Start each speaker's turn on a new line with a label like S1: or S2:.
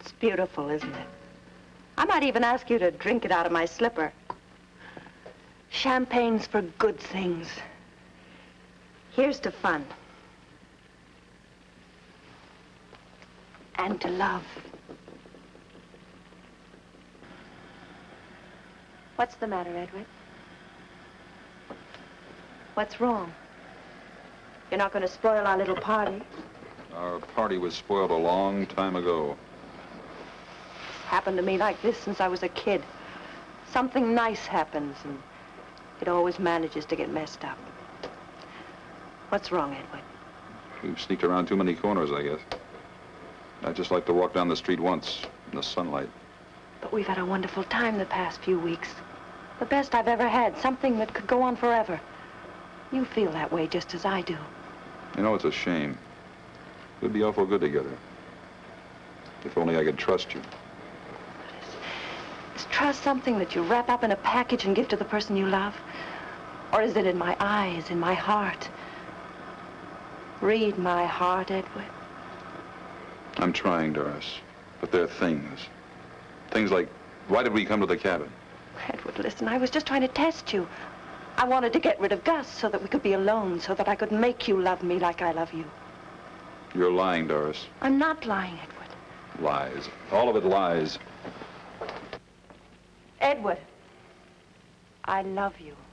S1: It's beautiful, isn't it? I might even ask you to drink it out of my slipper. Champagne's for good things. Here's to fun. And to love. What's the matter, Edward? What's wrong? You're not going to spoil our little party?
S2: Our party was spoiled a long time ago.
S1: It's happened to me like this since I was a kid. Something nice happens, and it always manages to get messed up. What's wrong, Edward?
S2: We've sneaked around too many corners, I guess. I'd just like to walk down the street once in the sunlight.
S1: But we've had a wonderful time the past few weeks. The best I've ever had, something that could go on forever. You feel that way just as I do.
S2: You know, it's a shame. We'd be awful good together. If only I could trust you.
S1: Is trust something that you wrap up in a package and give to the person you love? Or is it in my eyes, in my heart? Read my heart, Edward.
S2: I'm trying, Doris. But there are things. Things like, why did we come to the cabin?
S1: Edward, listen, I was just trying to test you. I wanted to get rid of Gus so that we could be alone, so that I could make you love me like I love you.
S2: You're lying, Doris.
S1: I'm not lying, Edward.
S2: Lies. All of it lies.
S1: Edward, I love you.